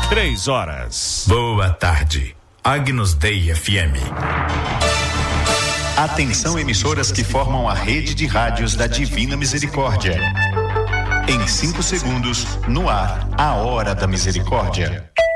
3 horas. Boa tarde. Agnus Dei FM. Atenção, emissoras que formam a rede de rádios da Divina Misericórdia. Em 5 segundos, no ar, a Hora da Misericórdia.